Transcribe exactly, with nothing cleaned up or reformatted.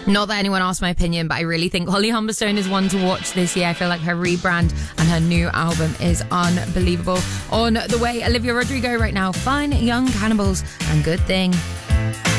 Not that anyone asked my opinion, but I really think Holly Humberstone is one to watch this year. I feel like her rebrand and her new album is unbelievable. On the way, Olivia Rodrigo right now. Fine Young Cannibals and Good Thing.